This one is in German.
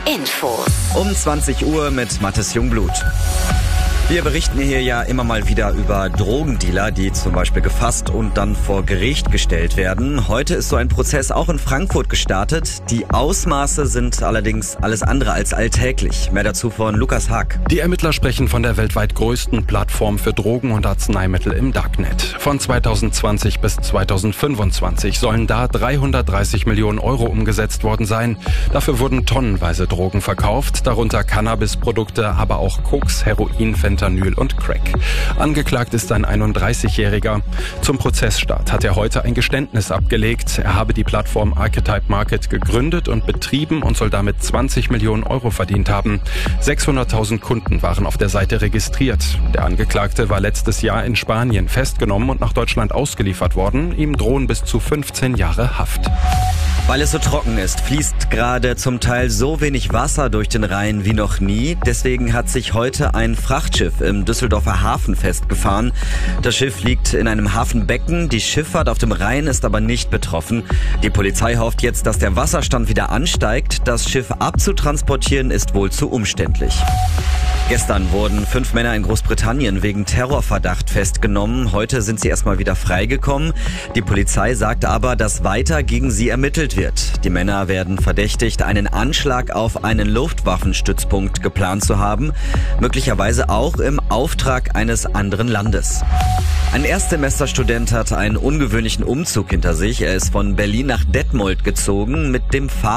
Infos. Um 20 Uhr mit Mathis Jungblut. Wir berichten hier ja immer mal wieder über Drogendealer, die zum Beispiel gefasst und dann vor Gericht gestellt werden. Heute ist so ein Prozess auch in Frankfurt gestartet. Die Ausmaße sind allerdings alles andere als alltäglich. Mehr dazu von Lukas Haag. Die Ermittler sprechen von der weltweit größten Plattform für Drogen und Arzneimittel im Darknet. Von 2020 bis 2025 sollen da 330 Millionen Euro umgesetzt worden sein. Dafür wurden tonnenweise Drogen verkauft, darunter Cannabisprodukte, aber auch Koks, Heroin, Fentanyl und Crack. Angeklagt ist ein 31-Jähriger. Zum Prozessstart hat er heute ein Geständnis abgelegt. Er habe die Plattform Archetype Market gegründet und betrieben und soll damit 20 Millionen Euro verdient haben. 600.000 Kunden waren auf der Seite registriert. Der Angeklagte war letztes Jahr in Spanien festgenommen und nach Deutschland ausgeliefert worden. Ihm drohen bis zu 15 Jahre Haft. Weil es so trocken ist, fließt gerade zum Teil so wenig Wasser durch den Rhein wie noch nie. Deswegen hat sich heute ein Frachtschiff im Düsseldorfer Hafen festgefahren. Das Schiff liegt in einem Hafenbecken. Die Schifffahrt auf dem Rhein ist aber nicht betroffen. Die Polizei hofft jetzt, dass der Wasserstand wieder ansteigt. Das Schiff abzutransportieren ist wohl zu umständlich. Gestern wurden 5 Männer in Großbritannien wegen Terrorverdacht festgenommen. Heute sind sie erstmal wieder freigekommen. Die Polizei sagt aber, dass weiter gegen sie ermittelt wird. Die Männer werden verdächtigt, einen Anschlag auf einen Luftwaffenstützpunkt geplant zu haben. Möglicherweise auch im Auftrag eines anderen Landes. Ein Erstsemesterstudent hat einen ungewöhnlichen Umzug hinter sich. Er ist von Berlin nach Detmold gezogen mit dem Fahrrad.